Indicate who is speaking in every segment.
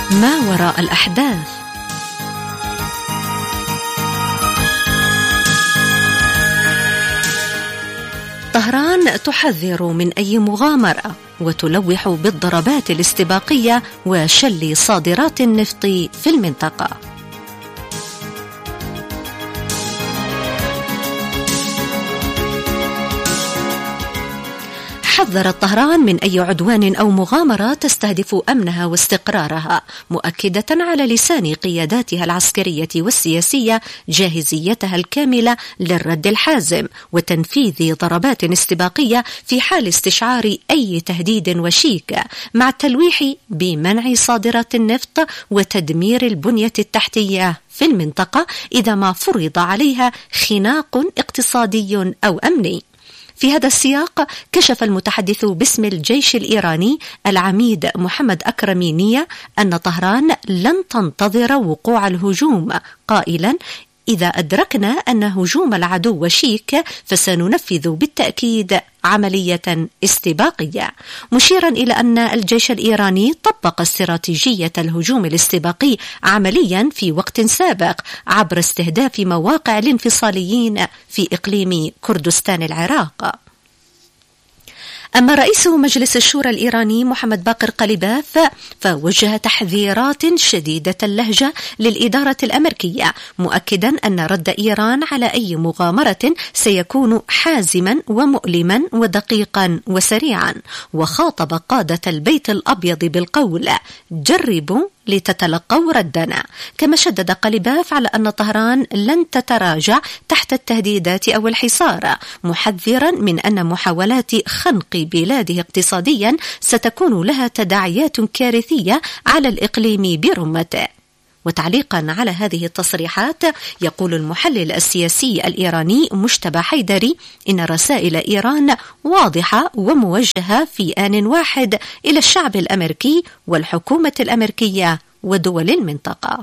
Speaker 1: ما وراء الأحداث. طهران تحذر من أي مغامرة وتلوح بالضربات الاستباقية وشل صادرات النفط في المنطقة. حذرت طهران من أي عدوان أو مغامرة تستهدف أمنها واستقرارها، مؤكدة على لسان قياداتها العسكرية والسياسية جاهزيتها الكاملة للرد الحازم وتنفيذ ضربات استباقية في حال استشعار أي تهديد وشيك، مع التلويح بمنع صادرات النفط وتدمير البنية التحتية في المنطقة إذا ما فرض عليها خناق اقتصادي أو أمني. في هذا السياق كشف المتحدث باسم الجيش الإيراني العميد محمد أكرمينية أن طهران لن تنتظر وقوع الهجوم، قائلا: إذا أدركنا أن هجوم العدو وشيك فسننفذ بالتأكيد عملية استباقية، مشيرا إلى أن الجيش الإيراني طبق استراتيجية الهجوم الاستباقي عمليا في وقت سابق عبر استهداف مواقع الانفصاليين في إقليم كردستان العراق. أما رئيس مجلس الشورى الإيراني محمد باقر قليباف فوجه تحذيرات شديدة اللهجة للإدارة الأمريكية، مؤكدا أن رد إيران على أي مغامرة سيكون حازما ومؤلما ودقيقا وسريعا، وخاطب قادة البيت الأبيض بالقول: جربوا لتتلقوا ردنا. كما شدد قليباف على أن طهران لن تتراجع تحت التهديدات أو الحصار، محذرا من أن محاولات خنق بلاده اقتصاديا ستكون لها تداعيات كارثية على الإقليم برمته. وتعليقا على هذه التصريحات يقول المحلل السياسي الإيراني مجتبى حيدري إن رسائل إيران واضحة وموجهة في آن واحد إلى الشعب الأمريكي والحكومة الأمريكية ودول المنطقة.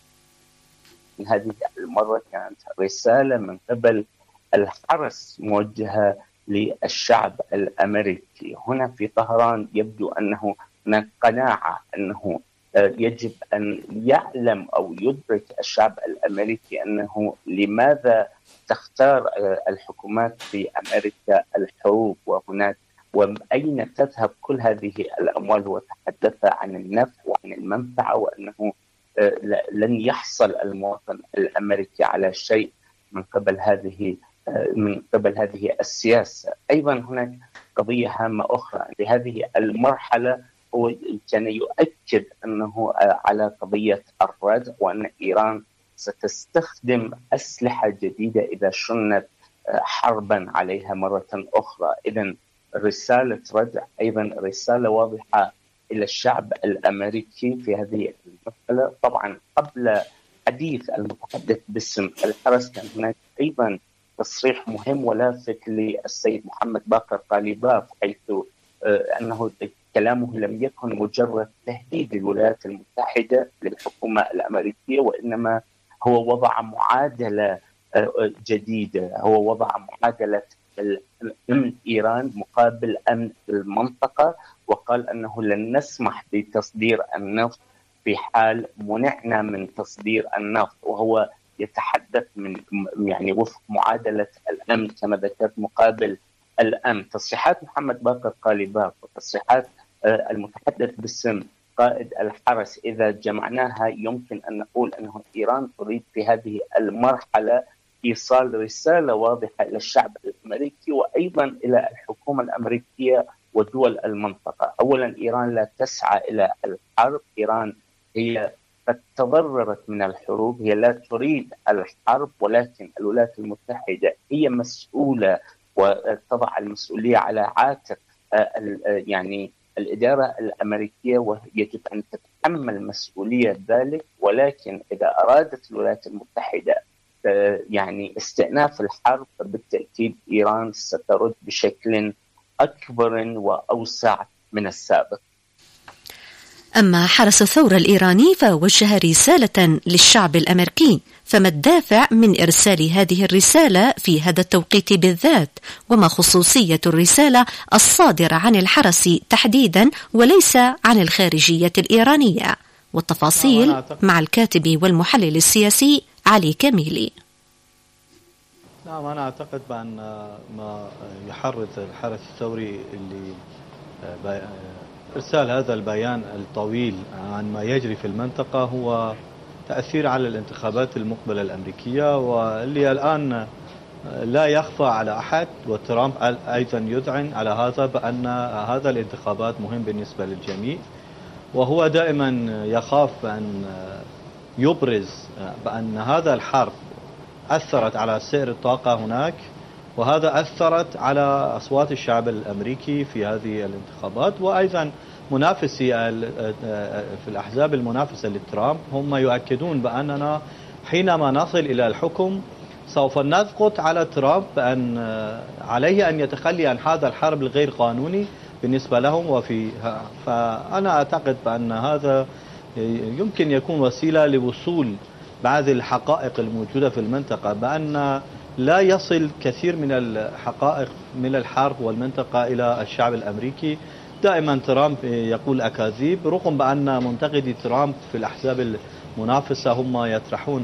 Speaker 2: هذه المرة كانت رسالة من قبل الحرس موجهة للشعب الأمريكي. هنا في طهران يبدو أنه هناك قناعة أنه يجب أن يعلم أو يدرك الشعب الأمريكي أنه لماذا تختار الحكومات في أمريكا الحروب وهناك وأين تذهب كل هذه الأموال، وتحدث عن النفع وعن المنفعة وأنه لن يحصل المواطن الأمريكي على شيء من قبل هذه السياسة. أيضا هناك قضية هامة أخرى في هذه المرحلة، هو كان يؤكد أنه على قضية الردع، وأن إيران ستستخدم أسلحة جديدة إذا شنت حربا عليها مرة أخرى. إذن رسالة ردع أيضا رسالة واضحة إلى الشعب الأمريكي في هذه المسألة. طبعا قبل حديث المتحدث باسم الحرس كان هناك أيضا تصريح مهم ولافت للسيد محمد باقر قليباف، حيث أنه كلامه لم يكن مجرد تهديد للولايات المتحدة للحكومة الأمريكية، وإنما هو وضع معادلة جديدة، هو وضع معادلة أمن إيران مقابل أمن المنطقة، وقال أنه لن نسمح بتصدير النفط في حال منعنا من تصدير النفط، وهو يتحدث من وفق معادلة الأمن كما ذكرت مقابل الأمن. تصريحات محمد باقر قليباف وتصريحات المتحدث باسم قائد الحرس إذا جمعناها يمكن أن نقول أنه إيران تريد في هذه المرحلة إيصال رسالة واضحة إلى الشعب الأمريكي وأيضا إلى الحكومة الأمريكية ودول المنطقة. أولا إيران لا تسعى إلى الحرب، إيران هي قد تضررت من الحروب، هي لا تريد الحرب، ولكن الولايات المتحدة هي مسؤولة وتضع المسؤولية على عاتق الإدارة الأمريكية، ويجب أن تتحمل مسؤولية ذلك. ولكن إذا أرادت الولايات المتحدة استئناف الحرب فبالتأكيد إيران سترد بشكل أكبر وأوسع من السابق.
Speaker 1: أما حرس الثورة الإيراني فوجه رسالة للشعب الأمريكي، فما الدافع من إرسال هذه الرسالة في هذا التوقيت بالذات؟ وما خصوصية الرسالة الصادرة عن الحرس تحديدا وليس عن الخارجية الإيرانية؟ والتفاصيل مع الكاتب والمحلل السياسي علي كميلي.
Speaker 3: نعم، أنا أعتقد بأن ما يحرض الحرس الثوري اللي إرسال هذا البيان الطويل عن ما يجري في المنطقة هو تأثير على الانتخابات المقبلة الأمريكية، واللي الآن لا يخفى على أحد، وترامب أيضا يذعن على هذا بأن هذا الانتخابات مهم بالنسبة للجميع، وهو دائما يخاف أن يبرز بأن هذا الحرب أثرت على سعر الطاقة هناك، وهذا أثرت على أصوات الشعب الأمريكي في هذه الانتخابات. وأيضا منافسي في الأحزاب المنافسة لترامب هم يؤكدون بأننا حينما نصل إلى الحكم سوف نضغط على ترامب بأن عليه أن يتخلي عن هذا الحرب الغير قانوني بالنسبة لهم. فأنا أعتقد بأن هذا يمكن يكون وسيلة لوصول بعض الحقائق الموجودة في المنطقة، بأن لا يصل كثير من الحقائق من الحرب والمنطقة إلى الشعب الأمريكي. دائما ترامب يقول أكاذيب، رغم بأن منتقدي ترامب في الأحزاب المنافسة هم يطرحون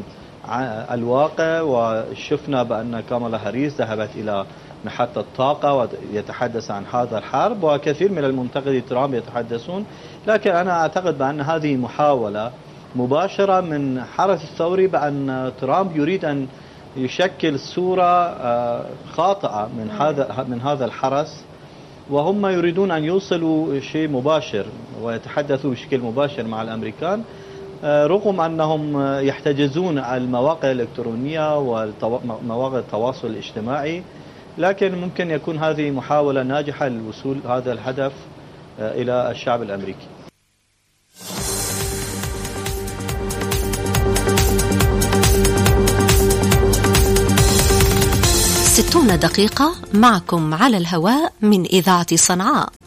Speaker 3: الواقع. وشفنا بأن كامالا هاريس ذهبت إلى محطة الطاقة ويتحدث عن هذا الحرب، وكثير من المنتقدي ترامب يتحدثون. لكن أنا أعتقد بأن هذه محاولة مباشرة من حرس الثوري بأن ترامب يريد أن يشكل صورة خاطئة من هذا الحرس، وهم يريدون أن يوصلوا شيء مباشر ويتحدثوا بشكل مباشر مع الأمريكان، رغم أنهم يحتجزون المواقع الإلكترونية ومواقع التواصل الاجتماعي. لكن ممكن يكون هذه محاولة ناجحة للوصول هذا الهدف إلى الشعب الأمريكي.
Speaker 1: 60 دقيقة معكم على الهواء من إذاعة صنعاء.